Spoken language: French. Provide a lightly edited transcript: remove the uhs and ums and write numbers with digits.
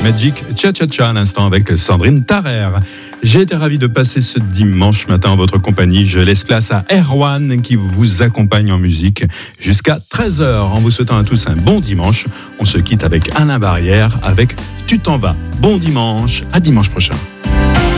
Magic Cha-Cha-Cha à l'instant avec Sandrine Tarrer. J'ai été ravi de passer ce dimanche matin en votre compagnie. Je laisse place à Erwan qui vous accompagne en musique jusqu'à 13h. En vous souhaitant à tous un bon dimanche, on se quitte avec Alain Barrière avec Tu t'en vas. Bon dimanche, à dimanche prochain.